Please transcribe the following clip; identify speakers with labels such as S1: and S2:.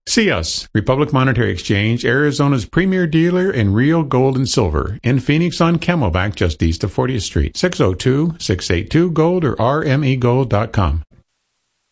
S1: See us, Republic Monetary Exchange, Arizona's premier dealer in real gold and silver, in Phoenix on Camelback, just east of 40th Street. 602-682-GOLD or rmegold.com.